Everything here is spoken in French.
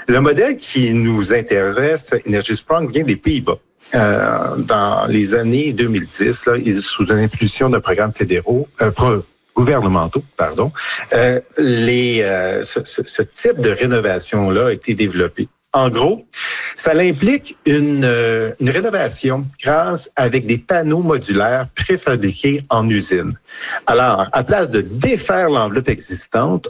Le modèle qui nous intéresse, Energy Sprong, vient des Pays-Bas. Dans les années 2010, là, sous une impulsion de programmes fédéraux, gouvernementaux, ce type de rénovation-là a été développé. En gros, ça implique une rénovation grâce avec des panneaux modulaires préfabriqués en usine. Alors, à place de défaire l'enveloppe existante,